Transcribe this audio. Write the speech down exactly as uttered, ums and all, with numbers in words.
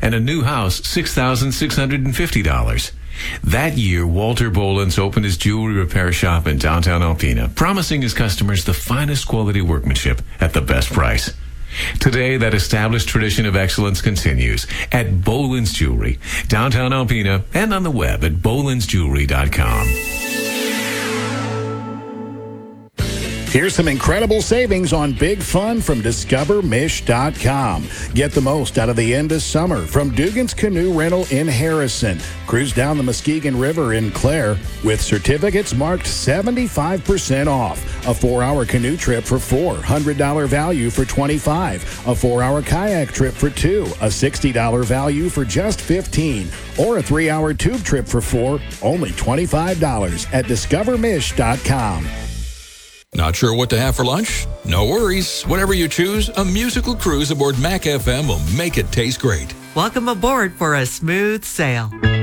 and a new house six thousand six hundred fifty dollars. That year, Walter Bolins opened his jewelry repair shop in downtown Alpena, promising his customers the finest quality workmanship at the best price. Today, that established tradition of excellence continues at Bolins Jewelry, downtown Alpena, and on the web at bolins jewelry dot com. Here's some incredible savings on Big Fun from discover mish dot com. Get the most out of the end of summer from Dugan's Canoe Rental in Harrison. Cruise down the Muskegon River in Clare with certificates marked seventy-five percent off. A four-hour canoe trip for four, one hundred dollars value for twenty-five dollars. A four-hour kayak trip for two, a sixty dollars value for just fifteen dollars. Or a three-hour tube trip for four, only twenty-five dollars at discover mish dot com. Not sure what to have for lunch? No worries. Whatever you choose, a musical cruise aboard Mac F M will make it taste great. Welcome aboard for a smooth sail.